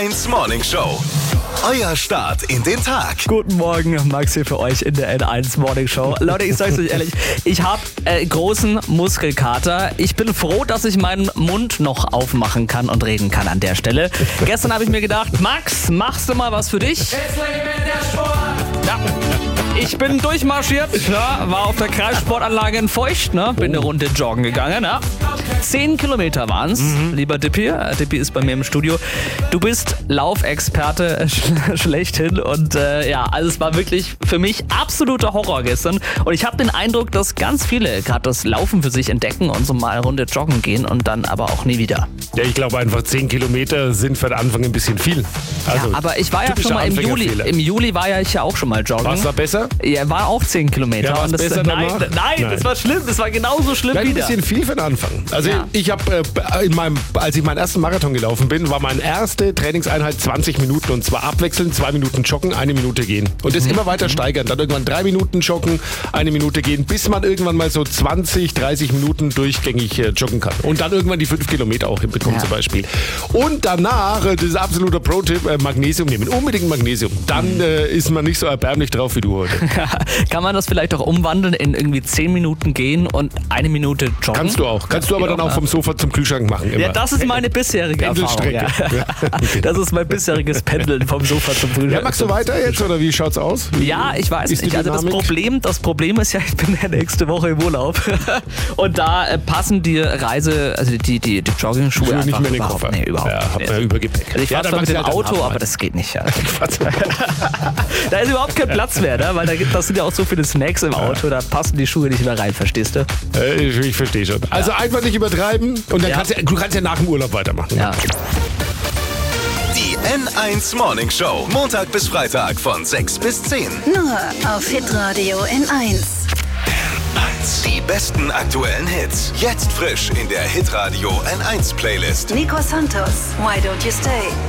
1 Morning Show. Euer Start in den Tag. Guten Morgen, Max hier für euch in der N1 Morning Show. Leute, ich sag's euch ehrlich, ich habe großen Muskelkater. Ich bin froh, dass ich meinen Mund noch aufmachen kann und reden kann an der Stelle. Gestern habe ich mir gedacht, Max, machst du mal was für dich? Jetzt der Sport. Ja. Ich bin durchmarschiert, ja, war auf der Kreissportanlage in Feucht, ne, bin eine Runde joggen gegangen. Ja. 10 Kilometer waren's, lieber Dippy. Dippy ist bei mir im Studio. Du bist Laufexperte schlechthin und also es war wirklich für mich absoluter Horror gestern. Und ich habe den Eindruck, dass ganz viele gerade das Laufen für sich entdecken und so mal eine Runde joggen gehen und dann aber auch nie wieder. Ja, ich glaube einfach 10 Kilometer sind für den Anfang ein bisschen viel. Also, ja, aber ich war ja schon mal im Juli. Im Juli war ja ich ja auch schon mal joggen. Was war besser? Ja, war auch 10 Kilometer. Ja, und das, besser danach? Nein, das war schlimm. Das war genauso schlimm Nein, wieder. ein bisschen viel für den Anfang. Also Ja. ich habe, als ich meinen ersten Marathon gelaufen bin, war meine erste Trainingseinheit 20 Minuten und zwar abwechselnd 2 Minuten joggen, 1 Minute gehen. Und das immer weiter steigern. Dann irgendwann 3 Minuten joggen, 1 Minute gehen, bis man irgendwann mal so 20, 30 Minuten durchgängig joggen kann. Und dann irgendwann die 5 Kilometer auch hinbekommen zum Beispiel. Und danach, das ist absoluter Pro-Tipp, Magnesium nehmen. Unbedingt Magnesium. Dann ist man nicht so erbärmlich drauf wie du heute. Kann man das vielleicht auch umwandeln in irgendwie 10 Minuten gehen und 1 Minute joggen? Kannst du auch. Kannst du aber dann auch vom Sofa zum Kühlschrank machen. Immer. Ja, das ist meine bisherige Erfahrung. Pendelstrecke. Ja. Das ist mein bisheriges Pendeln vom Sofa zum Kühlschrank. Ja, magst du weiter jetzt oder wie schaut's aus? Ja, ich weiß Ist die nicht. Also das Problem ist ja, ich bin ja nächste Woche im Urlaub und da passen die Reise, also die Jogging-Schuhe nicht mehr in den überhaupt Koffer. Nee, überhaupt ja, nicht. Hab mir Übergepäck. Also ich fahre zwar mit dem Auto, aber das geht nicht. Ja. Da ist überhaupt kein Platz mehr, ne? Weil das sind ja auch so viele Snacks im Auto, da passen die Schuhe nicht mehr rein, verstehst du? Ich verstehe schon. Also einfach nicht übertreiben und dann du kannst ja nach dem Urlaub weitermachen. Ja. Die N1 Morning Show. Montag bis Freitag von 6 bis 10. Nur auf Hitradio N1. Die besten aktuellen Hits. Jetzt frisch in der Hitradio N1 Playlist. Nico Santos, Why Don't You Stay?